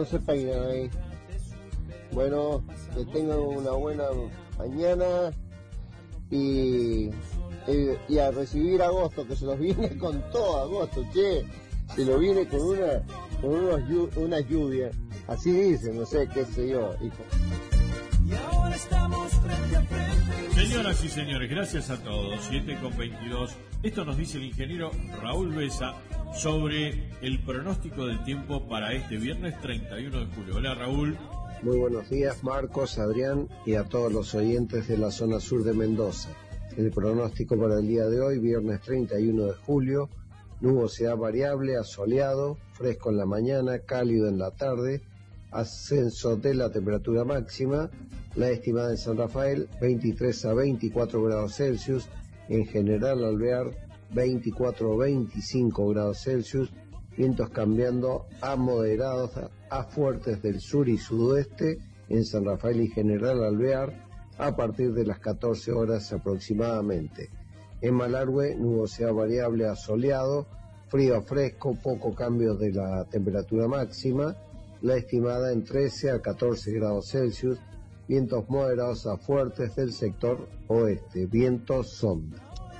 no se peinan ahí. Bueno, que tengan una buena mañana y a recibir agosto, que se los viene con todo agosto, che. Se lo viene con una lluvia. Así dicen, no sé qué sé yo, hijo. Y ahora estamos frente a frente. Señoras y señores, gracias a todos. 7:22. Esto nos dice el ingeniero Raúl Besa sobre el pronóstico del tiempo para este viernes 31 de julio. Hola, Raúl. Muy buenos días, Marcos, Adrián y a todos los oyentes de la zona sur de Mendoza. El pronóstico para el día de hoy, viernes 31 de julio, nubosidad variable, asoleado, fresco en la mañana, cálido en la tarde, ascenso de la temperatura máxima, la estimada en San Rafael 23 a 24 grados Celsius, en general Alvear 24 a 25 grados Celsius, vientos cambiando a moderados a fuertes del sur y sudoeste en San Rafael y general Alvear a partir de las 14 horas aproximadamente. En Malargüe, nubosidad variable a soleado, frío a fresco, poco cambio de la temperatura máxima, la estimada en 13 a 14 grados Celsius, vientos moderados a fuertes del sector oeste, vientos sonda.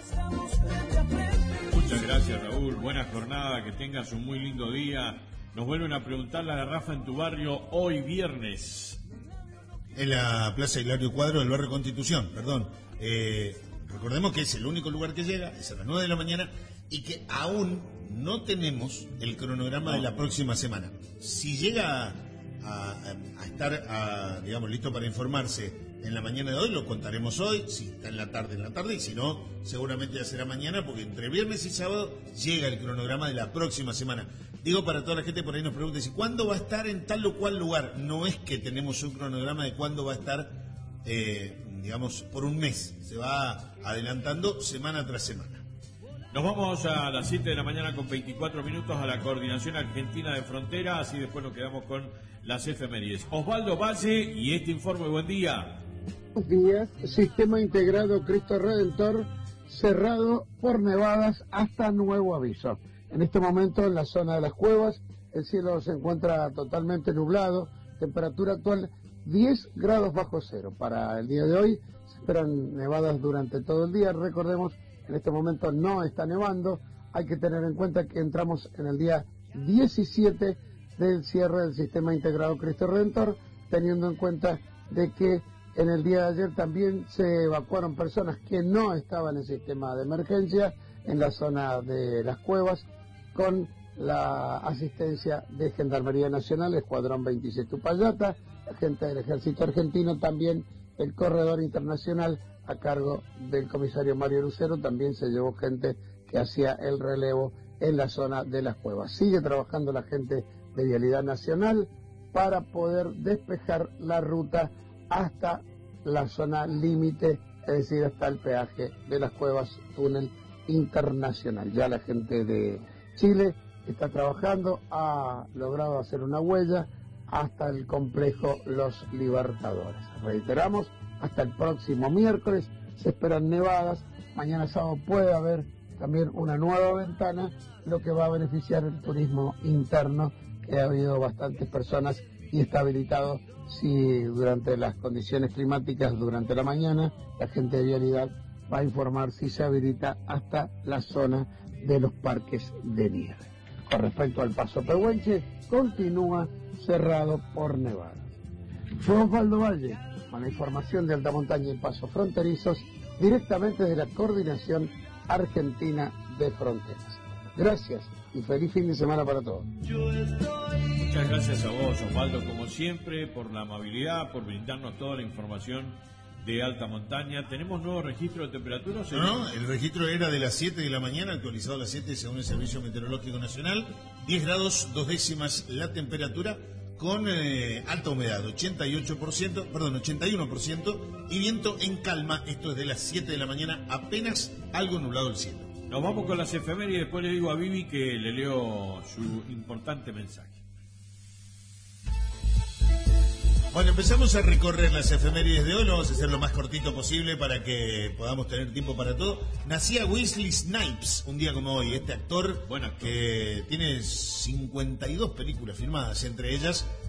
Muchas gracias, Raúl, buena jornada, que tengas un muy lindo día. Nos vuelven a preguntar la garrafa en tu barrio hoy viernes. En la Plaza Hilario Cuadro del barrio Constitución, perdón. Recordemos que es el único lugar que llega, es a las 9 de la mañana, y que aún no tenemos el cronograma de la próxima semana. Si llega a estar, digamos, listo para informarse en la mañana de hoy, lo contaremos hoy. Si está en la tarde, y si no, seguramente ya será mañana, porque entre viernes y sábado llega el cronograma de la próxima semana. Digo, para toda la gente por ahí nos pregunta, ¿y cuándo va a estar en tal o cual lugar? No es que tenemos un cronograma de cuándo va a estar, digamos, por un mes. Se va adelantando semana tras semana. Nos vamos a las 7 de la mañana con 24 minutos a la Coordinación Argentina de Frontera, así después nos quedamos con las efemérides. Osvaldo Valle y este informe, buen día. Buenos días, Sistema Integrado Cristo Redentor cerrado por nevadas hasta nuevo aviso. En este momento en la zona de las cuevas el cielo se encuentra totalmente nublado, temperatura actual 10 grados bajo cero. Para el día de hoy se esperan nevadas durante todo el día. Recordemos, en este momento no está nevando. Hay que tener en cuenta que entramos en el día 17 del cierre del Sistema Integrado Cristo Redentor, teniendo en cuenta de que en el día de ayer también se evacuaron personas que no estaban en sistema de emergencia en la zona de las cuevas, con la asistencia de Gendarmería Nacional, Escuadrón 27 Upayata, la gente del Ejército Argentino, también el Corredor Internacional a cargo del comisario Mario Lucero, también se llevó gente que hacía el relevo en la zona de las cuevas. Sigue trabajando la gente de Vialidad Nacional para poder despejar la ruta hasta la zona límite, es decir, hasta el peaje de las cuevas, túnel internacional. Ya la gente de Chile está trabajando, ha logrado hacer una huella hasta el complejo Los Libertadores. Reiteramos, hasta el próximo miércoles se esperan nevadas, mañana sábado puede haber también una nueva ventana, lo que va a beneficiar el turismo interno, que ha habido bastantes personas y está habilitado. Si durante las condiciones climáticas durante la mañana, la gente de Vialidad va a informar si se habilita hasta la zona de los parques de nieve. Con respecto al Paso Pehuenche, continúa cerrado por nevadas. Fue Osvaldo Valle con la información de alta montaña y pasos fronterizos directamente de la Coordinación Argentina de Fronteras. Gracias y feliz fin de semana para todos. Muchas gracias a vos, Osvaldo, como siempre, por la amabilidad, por brindarnos toda la información de alta montaña. ¿Tenemos nuevo registro de temperatura? No, el registro era de las 7 de la mañana, actualizado a las 7 según el Servicio Meteorológico Nacional. 10 grados 2 décimas la temperatura, con alta humedad, 81%, y viento en calma. Esto es de las 7 de la mañana, apenas algo nublado el cielo. Nos vamos con las efemérides y después le digo a Vivi que le leo su importante mensaje. Bueno, empezamos a recorrer las efemérides de hoy. Lo vamos a hacer lo más cortito posible para que podamos tener tiempo para todo. Nacía Wesley Snipes un día como hoy, este actor, que tiene 52 películas filmadas, entre ellas